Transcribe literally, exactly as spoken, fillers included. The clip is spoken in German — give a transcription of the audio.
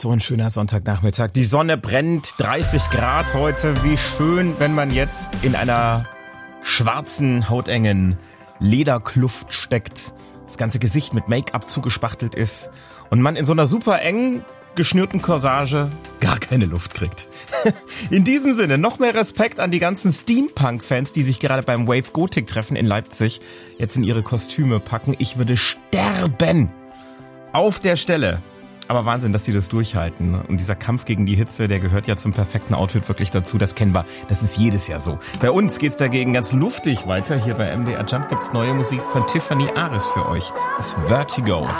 So ein schöner Sonntagnachmittag. Die Sonne brennt, dreißig Grad heute. Wie schön, wenn man jetzt in einer schwarzen, hautengen Lederkluft steckt, das ganze Gesicht mit Make-up zugespachtelt ist und man in so einer super eng geschnürten Corsage gar keine Luft kriegt. In diesem Sinne noch mehr Respekt an die ganzen Steampunk-Fans, die sich gerade beim Wave Gothic Treffen in Leipzig jetzt in ihre Kostüme packen. Ich würde sterben auf der Stelle. Aber Wahnsinn, dass die das durchhalten. Und dieser Kampf gegen die Hitze, der gehört ja zum perfekten Outfit wirklich dazu. Das kennen wir. Das ist jedes Jahr so. Bei uns geht's dagegen ganz luftig weiter. Hier bei M D R Jump gibt's neue Musik von Tiffany Aris für euch. Das ist Vertigo.